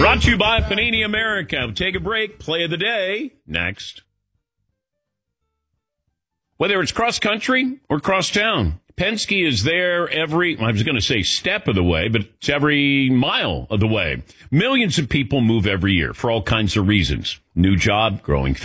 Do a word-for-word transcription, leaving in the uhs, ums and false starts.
Brought to you by Panini America. We'll take a break. Play of the day next. Whether it's cross country or cross town, Penske is there every, I was going to say step of the way, but it's every mile of the way. Millions of people move every year for all kinds of reasons. New job, growing